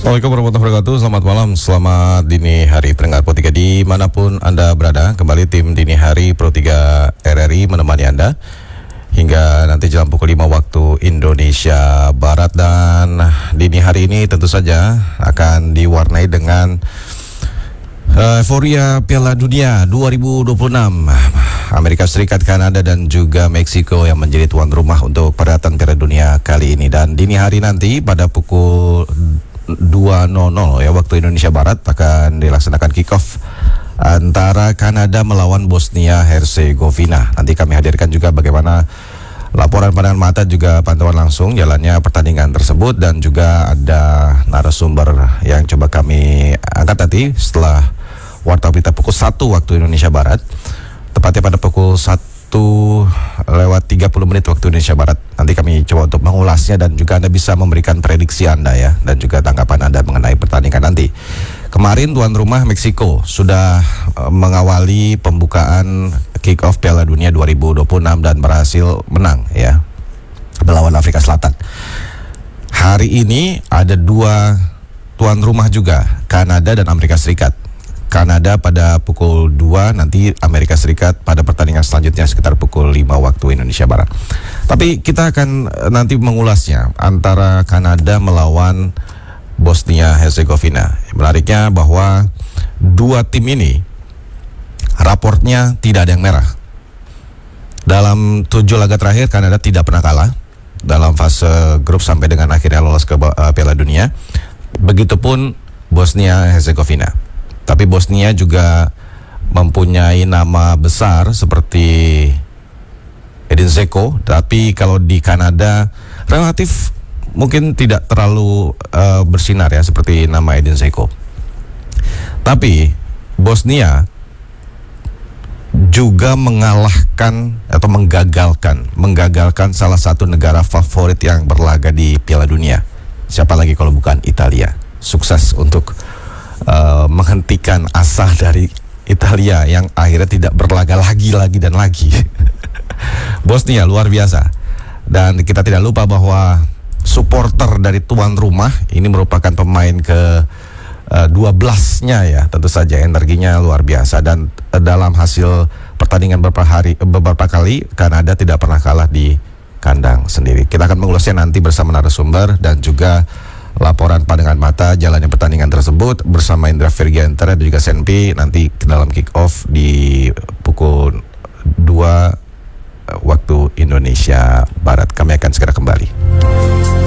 Assalamualaikum warahmatullahi wabarakatuh. Selamat malam, selamat dini hari pendengar Pro 3 dimanapun Anda berada. Kembali tim Dini Hari Pro 3 RRI menemani Anda hingga nanti jam pukul 5 waktu Indonesia Barat. Dan dini hari ini tentu saja akan diwarnai dengan euforia Piala Dunia 2026. Amerika Serikat, Kanada, dan juga Meksiko yang menjadi tuan rumah untuk perhelatan Piala Dunia kali ini. Dan dini hari nanti pada pukul 2.00 ya waktu Indonesia Barat akan dilaksanakan kick-off antara Kanada melawan Bosnia Herzegovina. Nanti kami hadirkan juga bagaimana laporan pandangan mata juga pantauan langsung jalannya pertandingan tersebut, dan juga ada narasumber yang coba kami angkat nanti setelah warta berita pukul 1 waktu Indonesia Barat, tepatnya pada pukul 1:30 waktu Indonesia Barat. Nanti kami coba untuk mengulasnya dan juga Anda bisa memberikan prediksi Anda ya, dan juga tanggapan Anda mengenai pertandingan nanti. Kemarin tuan rumah Meksiko sudah mengawali pembukaan kick-off Piala Dunia 2026 dan berhasil menang ya melawan Afrika Selatan. Hari ini ada dua tuan rumah juga, Kanada dan Amerika Serikat. Kanada pada pukul 2, nanti Amerika Serikat pada pertandingan selanjutnya sekitar pukul 5 waktu Indonesia Barat. Tapi kita akan nanti mengulasnya antara Kanada melawan Bosnia Herzegovina. Menariknya bahwa dua tim ini raportnya tidak ada yang merah. Dalam 7 laga terakhir Kanada tidak pernah kalah dalam fase grup sampai dengan akhirnya lolos ke Piala Dunia. Begitupun Bosnia Herzegovina. Tapi Bosnia juga mempunyai nama besar seperti Edin Dzeko, tapi kalau di Kanada relatif mungkin tidak terlalu bersinar ya seperti nama Edin Dzeko. Tapi Bosnia juga mengalahkan atau menggagalkan salah satu negara favorit yang berlaga di Piala Dunia. Siapa lagi kalau bukan Italia. Sukses untuk menghentikan asa dari Italia yang akhirnya tidak berlaga lagi dan lagi. Bosnia luar biasa. Dan kita tidak lupa bahwa supporter dari tuan rumah ini merupakan pemain ke 12-nya ya, tentu saja energinya luar biasa. Dan dalam hasil pertandingan beberapa kali Kanada tidak pernah kalah di kandang sendiri. Kita akan mengulasnya nanti bersama narasumber dan juga laporan pandangan mata jalannya pertandingan tersebut bersama Indra Virgiantara dan juga Senpi nanti dalam kick off di pukul 2 waktu Indonesia Barat. Kami akan segera kembali.